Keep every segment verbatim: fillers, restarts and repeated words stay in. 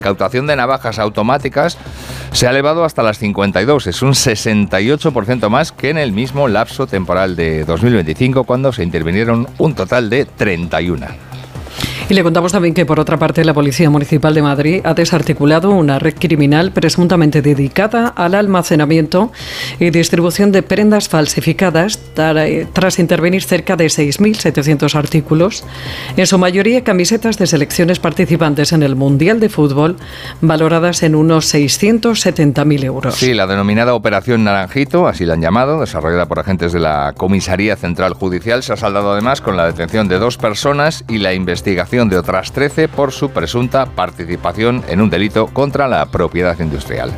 incautación de navajas automáticas se ha elevado hasta las cincuenta y dos, es un sesenta y ocho por ciento más que en el mismo lapso temporal de dos mil veinticinco, cuando se intervinieron un total de treinta y uno. Y le contamos también que, por otra parte, la Policía Municipal de Madrid ha desarticulado una red criminal presuntamente dedicada al almacenamiento y distribución de prendas falsificadas tras intervenir cerca de seis mil setecientos artículos, en su mayoría camisetas de selecciones participantes en el Mundial de Fútbol, valoradas en unos seiscientos setenta mil euros. Sí, la denominada Operación Naranjito, así la han llamado, desarrollada por agentes de la Comisaría Central Judicial, se ha saldado además con la detención de dos personas y la investigación de otras trece por su presunta participación en un delito contra la propiedad industrial.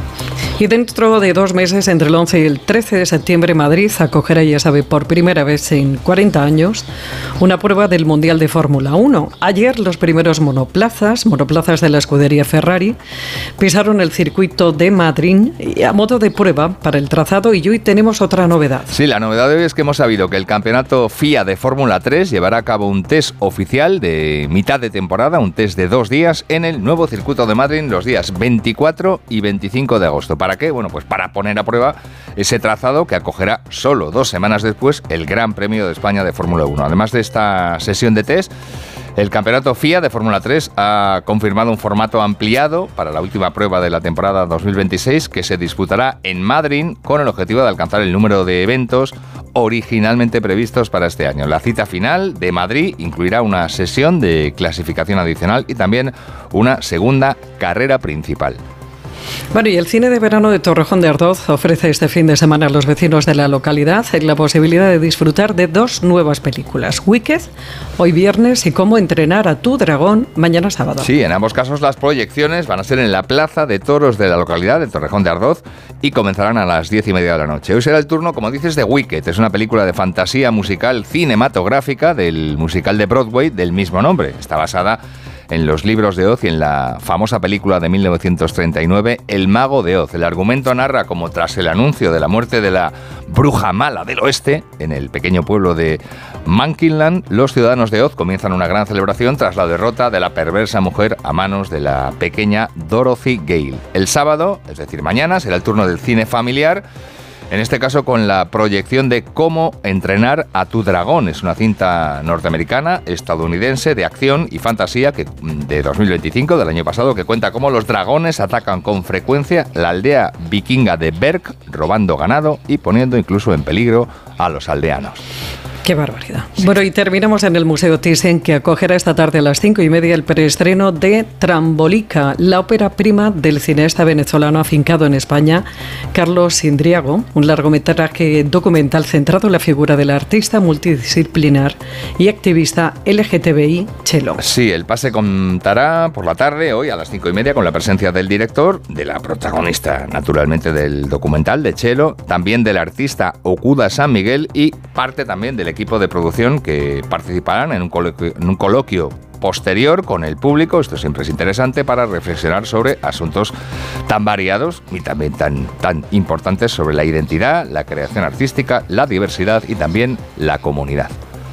Y dentro de dos meses, entre el once y el trece de septiembre, Madrid acogerá, ya sabe, por primera vez en cuarenta años, una prueba del Mundial de Fórmula uno. Ayer los primeros monoplazas, monoplazas de la escudería Ferrari, pisaron el circuito de Madrid a modo de prueba para el trazado, y hoy tenemos otra novedad. Sí, la novedad de hoy es que hemos sabido que el campeonato F I A de Fórmula tres llevará a cabo un test oficial de mitad de temporada, un test de dos días en el nuevo circuito de Madrid los días veinticuatro y veinticinco de agosto. ¿Para qué? Bueno, pues para poner a prueba ese trazado que acogerá solo dos semanas después el Gran Premio de España de Fórmula uno. Además de esta sesión de test, el campeonato F I A de Fórmula tres ha confirmado un formato ampliado para la última prueba de la temporada dos mil veintiséis, que se disputará en Madrid con el objetivo de alcanzar el número de eventos originalmente previstos para este año. La cita final de Madrid incluirá una sesión de clasificación adicional y también una segunda carrera principal. Bueno, y el cine de verano de Torrejón de Ardoz ofrece este fin de semana a los vecinos de la localidad la posibilidad de disfrutar de dos nuevas películas: Wicked, hoy viernes, y Cómo entrenar a tu dragón, mañana sábado. Sí, en ambos casos las proyecciones van a ser en la Plaza de Toros de la localidad de Torrejón de Ardoz y comenzarán a las diez y media de la noche. Hoy será el turno, como dices, de Wicked. Es una película de fantasía musical cinematográfica del musical de Broadway del mismo nombre. Está basada en los libros de Oz y en la famosa película de mil novecientos treinta y nueve, El Mago de Oz. El argumento narra cómo, tras el anuncio de la muerte de la bruja mala del oeste, en el pequeño pueblo de Monkeyland, los ciudadanos de Oz comienzan una gran celebración tras la derrota de la perversa mujer a manos de la pequeña Dorothy Gale. El sábado, es decir, mañana, será el turno del cine familiar, en este caso con la proyección de Cómo entrenar a tu dragón. Es una cinta norteamericana, estadounidense, de acción y fantasía que, de dos mil veinticinco, del año pasado, que cuenta cómo los dragones atacan con frecuencia la aldea vikinga de Berg, robando ganado y poniendo incluso en peligro a los aldeanos. ¡Qué barbaridad! Sí. Bueno, y terminamos en el Museo Thyssen, que acogerá esta tarde a las cinco y media el preestreno de Trambolica, la ópera prima del cineasta venezolano afincado en España, Carlos Indriago, un largometraje documental centrado en la figura del artista multidisciplinar y activista L G T B I, Chelo. Sí, el pase contará por la tarde, hoy a las cinco y media, con la presencia del director, de la protagonista, naturalmente, del documental, de Chelo, también del artista Okuda San Miguel y parte también del equipo de producción, que participarán en un coloquio, en un coloquio posterior con el público. Esto siempre es interesante para reflexionar sobre asuntos tan variados y también tan, tan importantes sobre la identidad, la creación artística, la diversidad y también la comunidad.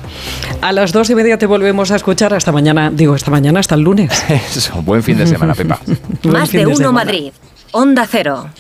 A las dos y media te volvemos a escuchar. Hasta mañana, digo, hasta mañana, hasta el lunes. Eso, buen fin de semana, Pepa. Más de uno Madrid, Onda Cero.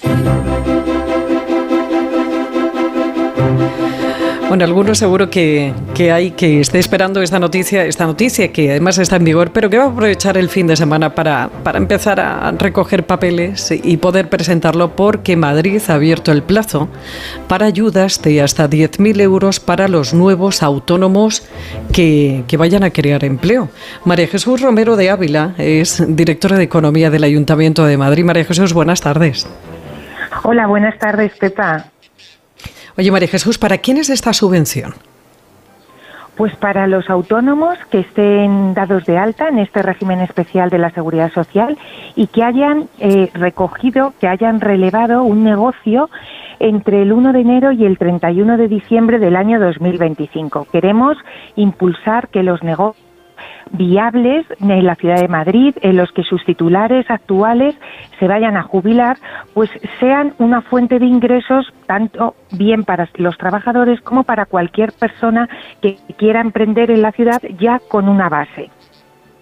Bueno, algunos seguro que, que hay que esté esperando esta noticia, esta noticia que además está en vigor, pero que va a aprovechar el fin de semana para, para empezar a recoger papeles y poder presentarlo, porque Madrid ha abierto el plazo para ayudas de hasta diez mil euros para los nuevos autónomos que, que vayan a crear empleo. María Jesús Romero de Ávila es directora de Economía del Ayuntamiento de Madrid. María Jesús, buenas tardes. Hola, buenas tardes, Pepa. Oye, María Jesús, ¿para quién es esta subvención? Pues para los autónomos que estén dados de alta en este régimen especial de la Seguridad Social y que hayan eh, recogido, que hayan relevado un negocio entre el uno de enero y el treinta y uno de diciembre del año dos mil veinticinco. Queremos impulsar que los negocios viables en la ciudad de Madrid, en los que sus titulares actuales se vayan a jubilar, pues sean una fuente de ingresos tanto bien para los trabajadores como para cualquier persona que quiera emprender en la ciudad ya con una base.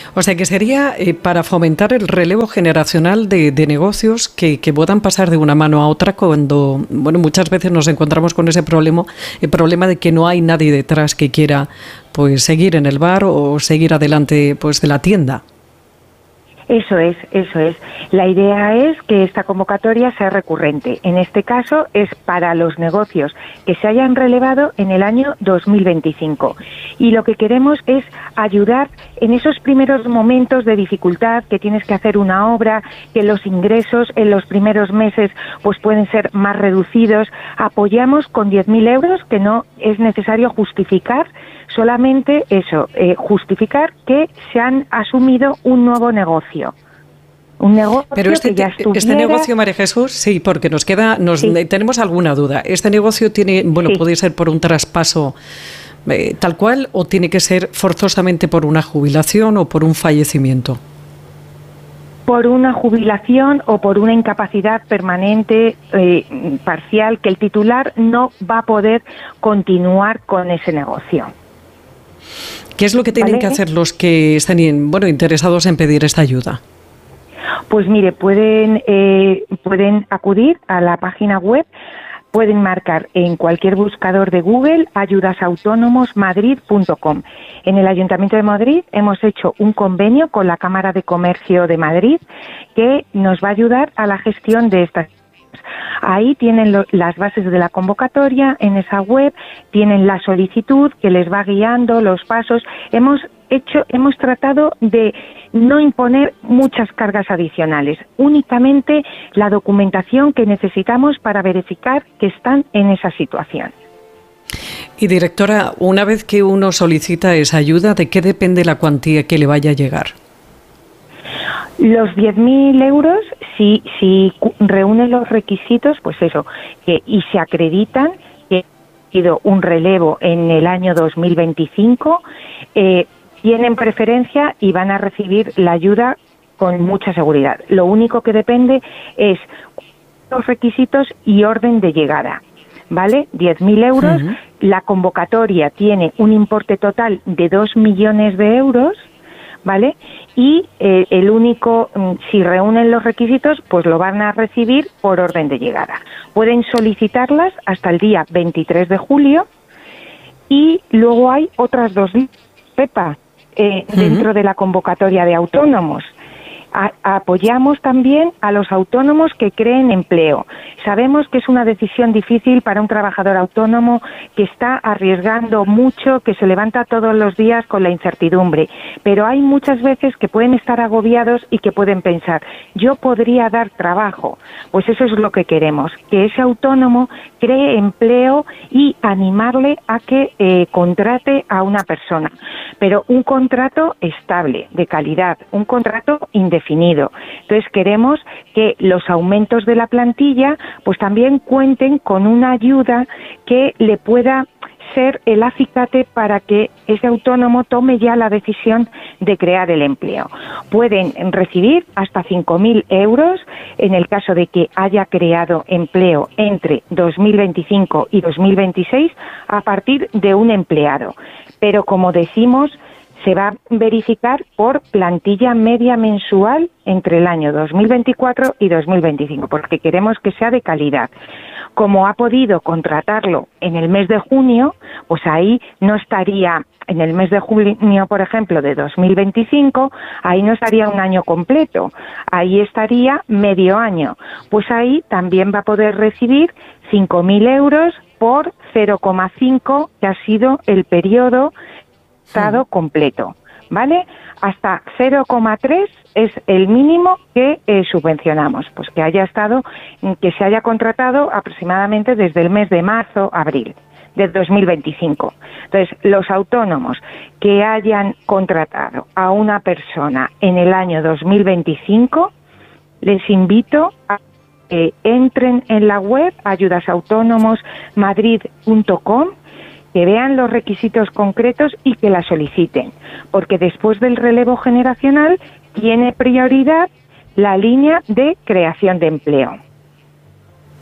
O sea que sería eh, para fomentar el relevo generacional de, de negocios que, que puedan pasar de una mano a otra cuando, bueno, muchas veces nos encontramos con ese problema, el problema de que no hay nadie detrás que quiera pues seguir en el bar o seguir adelante pues de la tienda. Eso es, eso es. La idea es que esta convocatoria sea recurrente. En este caso es para los negocios que se hayan relevado en el año dos mil veinticinco. Y lo que queremos es ayudar en esos primeros momentos de dificultad, que tienes que hacer una obra, que los ingresos en los primeros meses pues pueden ser más reducidos. Apoyamos con diez mil euros, que no es necesario justificar, solamente eso, eh, justificar que se han asumido un nuevo negocio. Un negocio Pero este, que ya estuviera... este negocio, María Jesús, sí, porque nos queda, nos Sí. tenemos alguna duda. Este negocio tiene, bueno, Sí. puede ser por un traspaso eh, tal cual, o tiene que ser forzosamente por una jubilación o por un fallecimiento. por una jubilación o por una incapacidad permanente eh, parcial, que el titular no va a poder continuar con ese negocio. ¿Qué es lo que tienen ¿Vale? que hacer los que están, bueno, interesados en pedir esta ayuda? Pues mire, pueden, eh, pueden acudir a la página web, pueden marcar en cualquier buscador de Google ayudas autónomos madrid punto com. En el Ayuntamiento de Madrid hemos hecho un convenio con la Cámara de Comercio de Madrid que nos va a ayudar a la gestión de estas. Ahí tienen lo, las bases de la convocatoria, en esa web tienen la solicitud que les va guiando los pasos. Hemos hecho, hemos tratado de no imponer muchas cargas adicionales, únicamente la documentación que necesitamos para verificar que están en esa situación. Y directora, una vez que uno solicita esa ayuda, ¿de qué depende la cuantía que le vaya a llegar? Los diez mil euros, si, si reúnen los requisitos, pues eso, que, y se acreditan que ha sido un relevo en el año dos mil veinticinco, eh, tienen preferencia y van a recibir la ayuda con mucha seguridad. Lo único que depende es los requisitos y orden de llegada, ¿vale? diez mil euros, uh-huh. La convocatoria tiene un importe total de dos millones de euros, ¿vale? Y eh, el único, si reúnen los requisitos, pues lo van a recibir por orden de llegada. Pueden solicitarlas hasta el día veintitrés de julio y luego hay otras dos Pepa eh, uh-huh. dentro de la convocatoria de autónomos. A, apoyamos también a los autónomos que creen empleo. Sabemos que es una decisión difícil para un trabajador autónomo que está arriesgando mucho, que se levanta todos los días con la incertidumbre, pero hay muchas veces que pueden estar agobiados y que pueden pensar, yo podría dar trabajo. Pues eso es lo que queremos, que ese autónomo cree empleo y animarle a que eh, contrate a una persona, pero un contrato estable, de calidad, un contrato indefinido. Definido. Entonces queremos que los aumentos de la plantilla pues también cuenten con una ayuda que le pueda ser el acicate para que ese autónomo tome ya la decisión de crear el empleo. Pueden recibir hasta cinco mil euros en el caso de que haya creado empleo entre dos mil veinticinco y dos mil veintiséis a partir de un empleado. Pero como decimos, se va a verificar por plantilla media mensual entre el año dos mil veinticuatro y dos mil veinticinco, porque queremos que sea de calidad. Como ha podido contratarlo en el mes de junio, pues ahí no estaría, en el mes de junio, por ejemplo, de dos mil veinticinco, ahí no estaría un año completo, ahí estaría medio año. Pues ahí también va a poder recibir cinco mil euros por cero coma cinco, que ha sido el periodo estado completo, ¿vale? Hasta cero coma tres es el mínimo que eh, subvencionamos, pues que haya estado, que se haya contratado aproximadamente desde el mes de marzo, abril de dos mil veinticinco. Entonces, los autónomos que hayan contratado a una persona en el año dos mil veinticinco, les invito a que entren en la web ayudas autónomos madrid punto com, que vean los requisitos concretos y que la soliciten, porque después del relevo generacional tiene prioridad la línea de creación de empleo.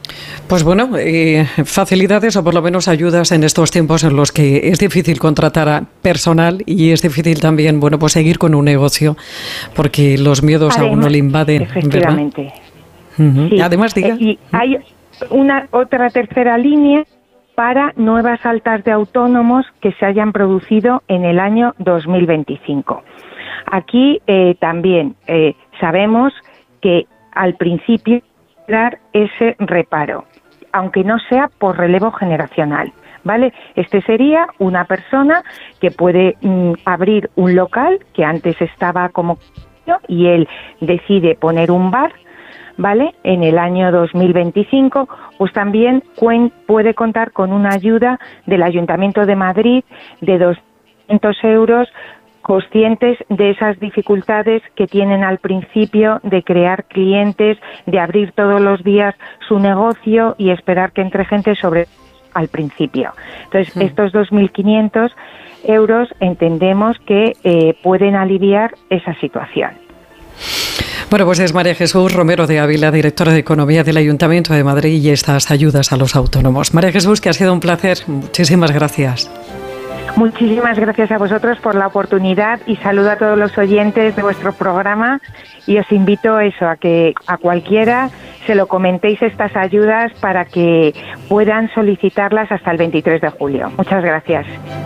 Pues bueno, eh, facilidades o por lo menos ayudas en estos tiempos en los que es difícil contratar a personal y es difícil también, bueno, pues seguir con un negocio porque los miedos Además, a uno le invaden. Efectivamente. Uh-huh. Sí. Además, diga. Eh, y hay una otra tercera línea para nuevas altas de autónomos que se hayan producido en el año dos mil veinticinco. Aquí eh, también eh, sabemos que al principio dar ese reparo, aunque no sea por relevo generacional, ¿vale? Este sería una persona que puede mm, abrir un local que antes estaba como y él decide poner un bar, ¿vale? En el año dos mil veinticinco, pues también cuen- puede contar con una ayuda del Ayuntamiento de Madrid de doscientos euros, conscientes de esas dificultades que tienen al principio de crear clientes, de abrir todos los días su negocio y esperar que entre gente sobre al principio. Entonces, sí. estos dos mil quinientos euros entendemos que eh, pueden aliviar esa situación. Bueno, pues es María Jesús Romero de Ávila, directora de Economía del Ayuntamiento de Madrid y estas ayudas a los autónomos. María Jesús, que ha sido un placer. Muchísimas gracias. Muchísimas gracias a vosotros por la oportunidad y saludo a todos los oyentes de vuestro programa y os invito a eso, a que a cualquiera se lo comentéis estas ayudas para que puedan solicitarlas hasta el veintitrés de julio. Muchas gracias.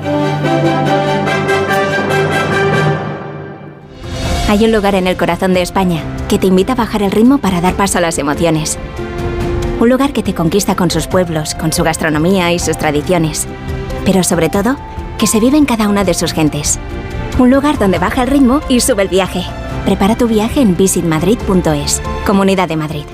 Hay un lugar en el corazón de España que te invita a bajar el ritmo para dar paso a las emociones. Un lugar que te conquista con sus pueblos, con su gastronomía y sus tradiciones. Pero sobre todo, que se vive en cada una de sus gentes. Un lugar donde baja el ritmo y sube el viaje. Prepara tu viaje en visit madrid punto es. Comunidad de Madrid.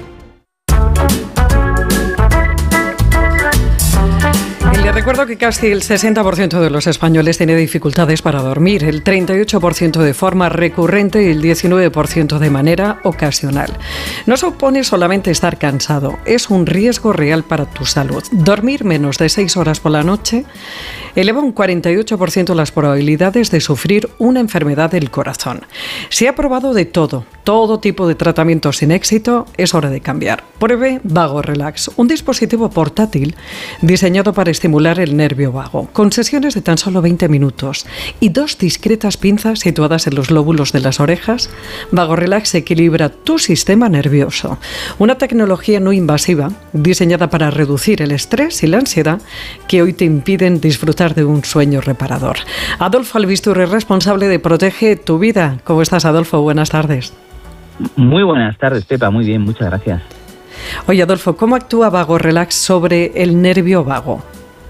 Les recuerdo que casi el sesenta por ciento de los españoles tiene dificultades para dormir, el treinta y ocho por ciento de forma recurrente y el diecinueve por ciento de manera ocasional. No supone solamente estar cansado, es un riesgo real para tu salud. Dormir menos de seis horas por la noche eleva un cuarenta y ocho por ciento las probabilidades de sufrir una enfermedad del corazón. Se ha probado de todo, todo tipo de tratamientos sin éxito, es hora de cambiar. Pruebe Vago Relax, un dispositivo portátil diseñado para estimular el nervio vago, con sesiones de tan solo veinte minutos y dos discretas pinzas situadas en los lóbulos de las orejas. Vago Relax equilibra tu sistema nervioso. Una tecnología no invasiva, diseñada para reducir el estrés y la ansiedad que hoy te impiden disfrutar de un sueño reparador. Adolfo Albistur es responsable de Protege tu Vida. ¿Cómo estás, Adolfo? Buenas tardes. Muy buenas tardes, Pepa. Muy bien, muchas gracias. Oye, Adolfo, ¿cómo actúa Vago Relax sobre el nervio vago?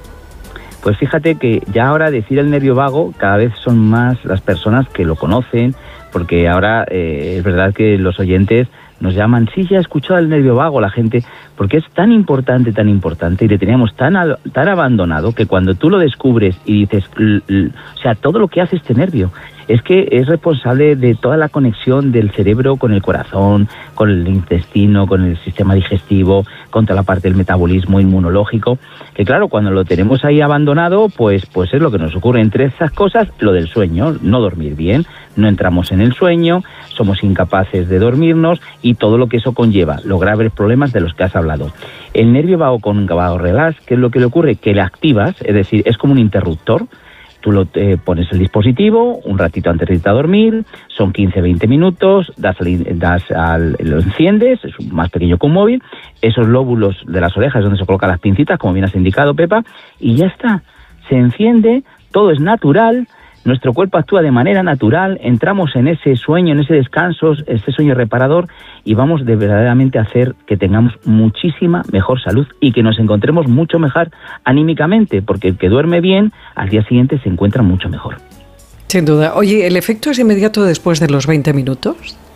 Pues fíjate que ya ahora decir el nervio vago cada vez son más las personas que lo conocen, porque ahora eh, es verdad que los oyentes nos llaman, sí, ya he escuchado el nervio vago, la gente, porque es tan importante, tan importante, y le teníamos tan, tan abandonado que cuando tú lo descubres y dices, l, l, o sea, todo lo que hace este nervio, es que es responsable de toda la conexión del cerebro con el corazón, con el intestino, con el sistema digestivo, con toda la parte del metabolismo inmunológico, que claro, cuando lo tenemos ahí abandonado, pues, pues es lo que nos ocurre. Entre esas cosas, lo del sueño, no dormir bien, no entramos en el sueño, somos incapaces de dormirnos y todo lo que eso conlleva, los graves problemas de los que has hablado. El nervio vago con Vago Relax, ¿qué es lo que le ocurre? Que le activas, es decir, es como un interruptor. Tú lo, eh, pones el dispositivo un ratito antes de irte a dormir, son quince a veinte minutos, das, das al, lo enciendes, es más pequeño que un móvil, esos lóbulos de las orejas es donde se colocan las pincitas, como bien has indicado, Pepa, y ya está, se enciende, todo es natural, nuestro cuerpo actúa de manera natural, entramos en ese sueño, en ese descanso, ese sueño reparador y vamos de verdaderamente a hacer que tengamos muchísima mejor salud y que nos encontremos mucho mejor anímicamente, porque el que duerme bien al día siguiente se encuentra mucho mejor. Sin duda. Oye, ¿el efecto es inmediato después de los veinte minutos?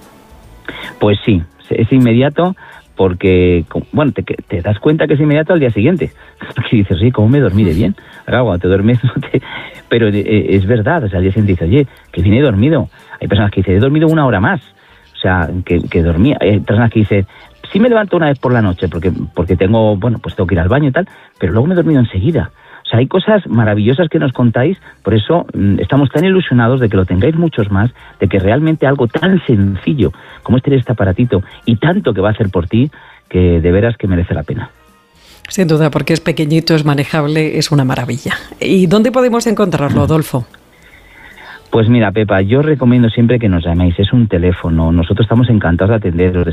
Pues sí, es inmediato porque, bueno, te, te das cuenta que es inmediato al día siguiente. Porque dices, sí, ¿cómo me dormí de bien? Ahora, cuando te duermes, no te... pero eh, es verdad, o sea, al día siguiente dices, oye, que vine dormido. Hay personas que dicen, he dormido una hora más, o sea, que, que dormía. Hay personas que dicen, sí me levanto una vez por la noche porque, porque tengo, bueno, pues tengo que ir al baño y tal, pero luego me he dormido enseguida. O sea, hay cosas maravillosas que nos contáis, por eso mmm, estamos tan ilusionados de que lo tengáis muchos más, de que realmente algo tan sencillo como es tener este aparatito y tanto que va a hacer por ti, que de veras que merece la pena. Sin duda, porque es pequeñito, es manejable, es una maravilla. ¿Y dónde podemos encontrarlo, Adolfo? Pues mira, Pepa, yo recomiendo siempre que nos llaméis. Es un teléfono. Nosotros estamos encantados de atenderos,